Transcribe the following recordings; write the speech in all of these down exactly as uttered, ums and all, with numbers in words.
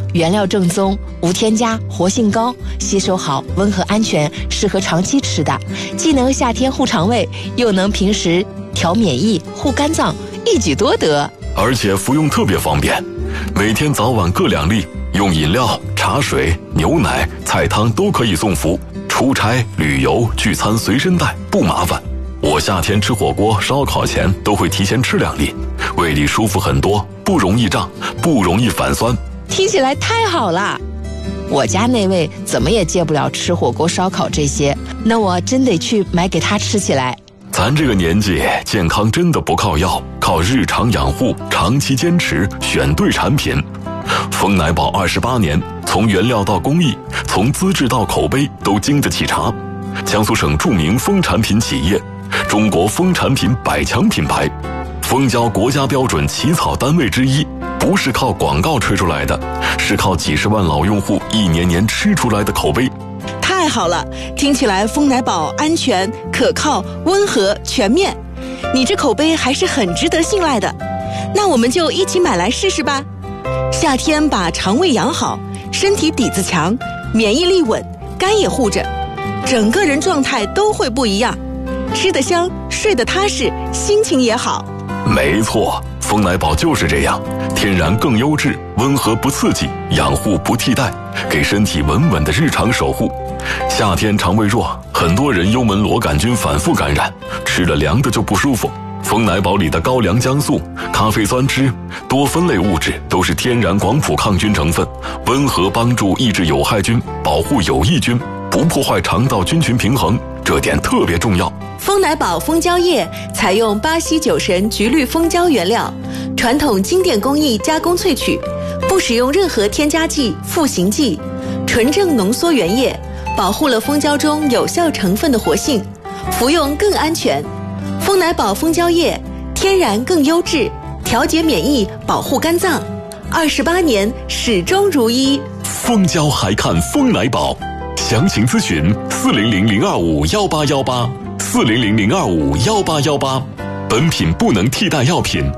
原料正宗，无添加，活性高，吸收好，温和安全，适合长期吃的，既能夏天护肠胃，又能平时调免疫、护肝脏，一举多得。 而且服用特别方便，每天早晚各两粒，用饮料、茶水、牛奶、菜汤都可以送服。出差、旅游、聚餐随身带，不麻烦。我夏天吃火锅、烧烤前都会提前吃两粒，胃里舒服很多，不容易胀，不容易反酸。 听起来太好了！我家那位怎么也戒不了吃火锅、烧烤这些，那我真得去买给他吃起来。 咱这个年纪，健康真的不靠药，靠日常养护，长期坚持，选对产品。蜂奶宝二十八年，从原料到工艺，从资质到口碑都经得起查。江苏省著名蜂产品企业，中国蜂产品百强品牌，蜂胶国家标准起草单位之一，不是靠广告吹出来的，是靠几十万老用户一年年吃出来的口碑。 太好了，听起来蜂奶宝安全、可靠、温和、全面，你这口碑还是很值得信赖的。那我们就一起买来试试吧。夏天把肠胃养好，身体底子强，免疫力稳，肝也护着，整个人状态都会不一样，吃得香，睡得踏实，心情也好。 没错，蜂奶宝就是这样，天然更优质，温和不刺激，养护不替代，给身体稳稳的日常守护。夏天肠胃弱，很多人幽门螺杆菌反复感染，吃了凉的就不舒服。蜂奶宝里的高良姜素、咖啡酸酯、多酚类物质都是天然广谱抗菌成分，温和帮助抑制有害菌，保护有益菌，不破坏肠道菌群平衡，这点特别重要。 蜂奶宝蜂胶液采用巴西酒神菊绿蜂胶原料，传统经典工艺加工萃取，不使用任何添加剂、赋形剂，纯正浓缩原液，保护了蜂胶中有效成分的活性，服用更安全。蜂奶宝蜂胶液天然更优质，调节免疫，保护肝脏，二十八年始终如一。 蜂胶还看蜂奶宝，详情咨询四零零零二五幺八幺八四零零零二五幺八幺八。本品不能替代药品。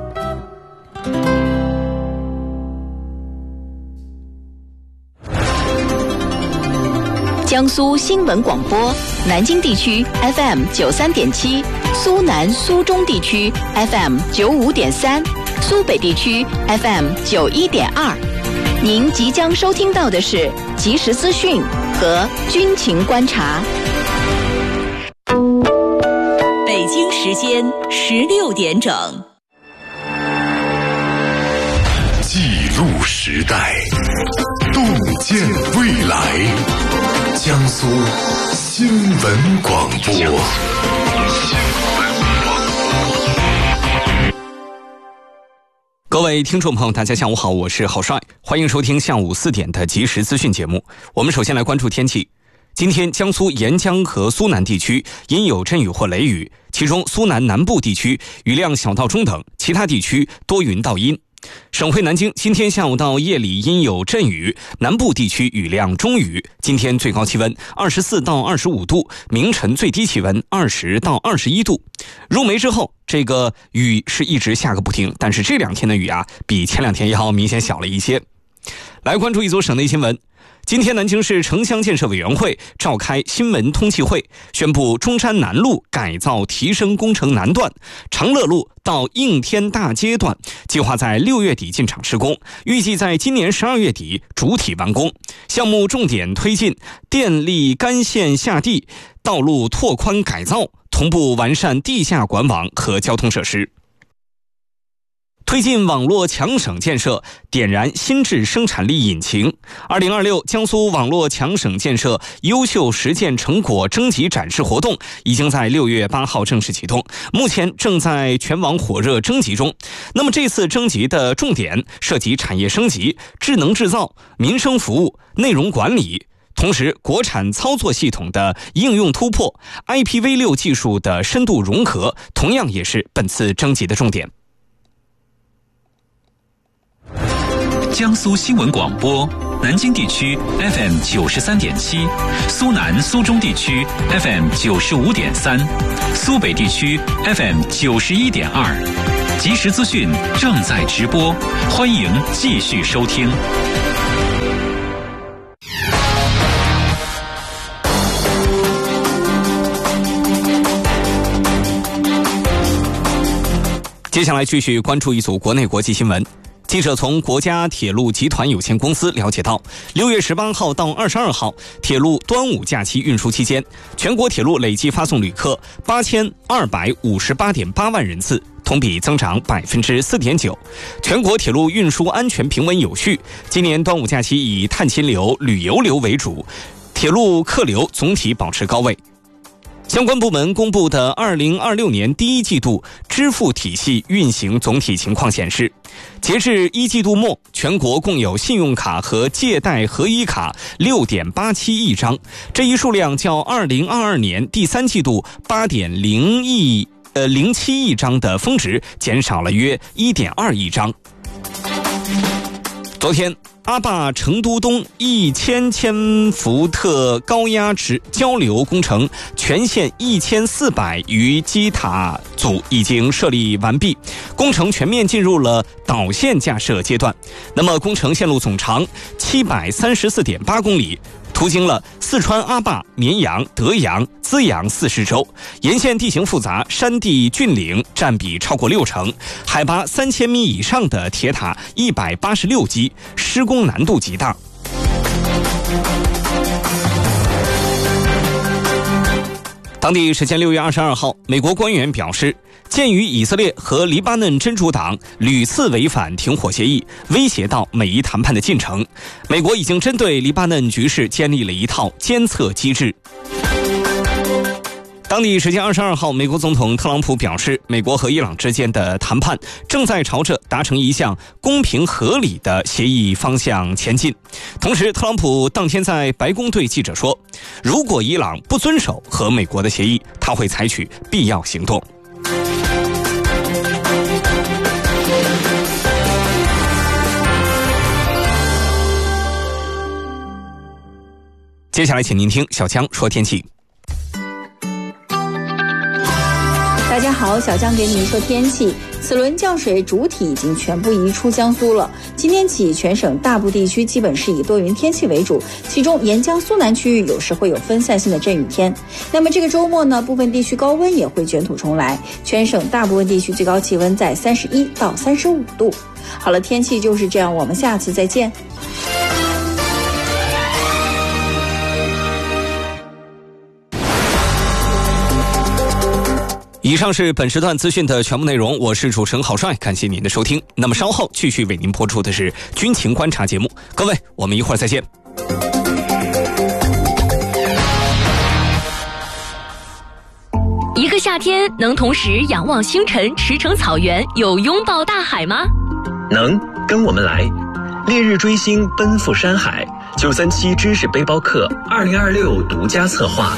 江苏新闻广播，南京地区 F M 九三点七，苏南苏中地区 F M 九五点三，苏北地区 F M 九一点二。您即将收听到的是即时资讯和军情观察。 北京时间十六点整。 记录时代，洞见未来。江苏新闻广播。 各位听众朋友，大家下午好，我是郝帅，欢迎收听下午四点的即时资讯节目。我们首先来关注天气。今天江苏沿江和苏南地区阴有阵雨或雷雨，其中苏南南部地区雨量小到中等，其他地区多云到阴。省会南京今天下午到夜里阴有阵雨，南部地区雨量中雨。今天最高气温二十四到二十五度，明晨最低气温二十到二十一度。入梅之后，这个雨是一直下个不停，但是这两天的雨啊，比前两天要明显小了一些。来关注一组省内新闻。今天南京市城乡建设委员会召开新闻通气会，宣布中山南路改造提升工程南段，长乐路到应天大街段计划在六月底进场施工，预计在今年十二月底主体完工。项目重点推进电力干线下地道路拓宽改造，同步完善地下管网和交通设施。推进网络强省建设，点燃新质生产力引擎。二零二六江苏网络强省建设优秀实践成果征集展示活动已经在六月八号正式启动，目前正在全网火热征集中。那么这次征集的重点涉及产业升级、智能制造、民生服务、内容管理。同时，国产操作系统的应用突破、I P v 六 技术的深度融合，同样也是本次征集的重点。 江苏新闻广播，南京地区 F M 九十三点七，苏南苏中地区 F M 九十五点三，苏北地区 F M 九十一点二。即时资讯正在直播，欢迎继续收听。 接下来继续关注一组国内国际新闻。记者从国家铁路集团有限公司了解到，六月十八号到二十二号，铁路端午假期运输期间，全国铁路累计发送旅客八千二百五十八点八万人次，同比增长百分之四点九。全国铁路运输安全平稳有序。今年端午假期以探亲流、旅游流为主，铁路客流总体保持高位。相关部门公布的二零二六年第一季度支付体系运行总体情况显示，截至一季度末，全国共有信用卡和借贷合一卡 六点八七亿张，这一数量较二零二二年第三季度 八点零亿呃零七亿张的峰值减少了约 一点二亿张。昨天，阿坝成都东一千千伏特高压直交流工程全线一千四百余基塔组已经设立完毕，工程全面进入了导线架设阶段。那么，工程线路总长七百三十四点八公里。途经了四川阿坝、绵阳、德阳、资阳四市州，沿线地形复杂，山地峻岭占比超过六成，海拔三千米以上的铁塔一百八十六基，施工难度极大。当地时间六月二十二号，美国官员表示，鉴于以色列和黎巴嫩真主党屡次违反停火协议，威胁到美伊谈判的进程，美国已经针对黎巴嫩局势建立了一套监测机制。当地时间二十二号，美国总统特朗普表示，美国和伊朗之间的谈判正在朝着达成一项公平合理的协议方向前进。同时，特朗普当天在白宫对记者说，如果伊朗不遵守和美国的协议，他会采取必要行动。接下来请您听小江说天气。 大家好，小江给你们说天气。此轮降水主体已经全部移出江苏了。今天起，全省大部地区基本是以多云天气为主，其中沿江苏南区域有时会有分散性的阵雨天。那么这个周末呢，部分地区高温也会卷土重来，全省大部分地区最高气温在三十一到三十五度。好了，天气就是这样，我们下次再见。 以上是本时段资讯的全部内容，我是主持人郝帅，感谢您的收听。那么稍后继续为您播出的是军情观察节目，各位，我们一会儿再见。 一个夏天能同时仰望星辰、驰骋草原，又拥抱大海吗？ 能，跟我们来，烈日追星，奔赴山海。九三七知识背包客二零二六独家策划。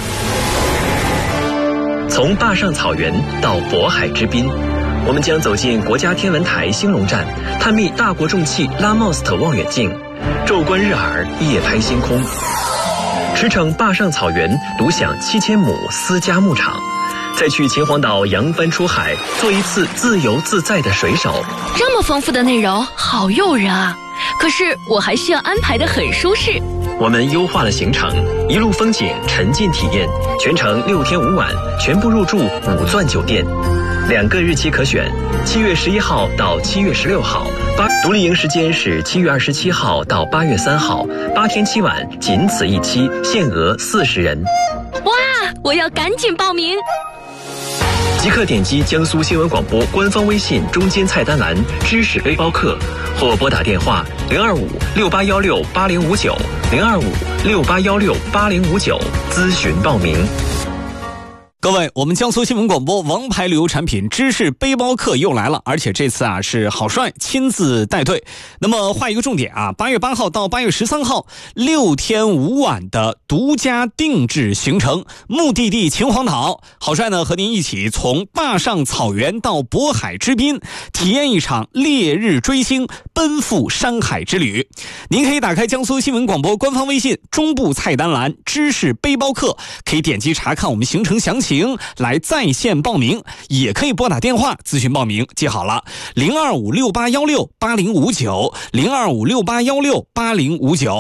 从坝上草原到渤海之滨，我们将走进国家天文台兴隆站，探秘大国重器拉莫斯特望远镜，昼观日珥，夜拍星空。驰骋坝上草原，独享七千亩私家牧场，再去秦皇岛扬帆出海，做一次自由自在的水手。 这么丰富的内容，好诱人啊！可是我还需要安排得很舒适。 我们优化了行程，一路风景，沉浸体验，全程六天五晚，全部入住五钻酒店，两个日期可选，七月十一号到七月十六号，八独立营时间是七月二十七号到八月三号，八天七晚，仅此一期，限额四十人。 哇，我要赶紧报名！ 即刻点击江苏新闻广播官方微信中间菜单栏知识背包客，或拨打电话零二五六八幺六八零五九零二五六八幺六八零五九咨询报名。 各位，我们江苏新闻广播王牌旅游产品知识背包客又来了，而且这次啊是郝帅亲自带队。那么画一个重点啊，八月八号到八月十三号，六天五晚的独家定制行程，目的地秦皇岛。郝帅呢和您一起从坝上草原到渤海之滨，体验一场烈日追星、奔赴山海之旅。您可以打开江苏新闻广播官方微信中部菜单栏知识背包客，可以点击查看我们行程详情来在线报名，也可以拨打电话咨询报名，记好了零二五六八幺六八零五九零二五六八幺六八零五九。